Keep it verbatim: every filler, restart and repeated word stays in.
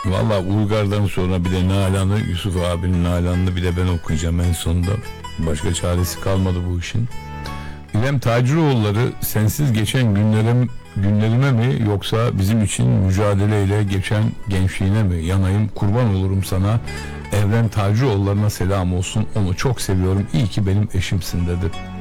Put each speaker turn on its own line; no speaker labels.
Valla Uygar'dan sonra bir de Nalan'ı, Yusuf abinin Nalan'ını bir de ben okuyacağım en sonunda. Başka çaresi kalmadı bu işin. İrem Taciroğulları, sensiz geçen günlerim, günlerime mi yoksa bizim için mücadeleyle geçen gençliğine mi yanayım, kurban olurum sana. Evren Taciroğullarına selam olsun, onu çok seviyorum, iyi ki benim eşimsin dedi.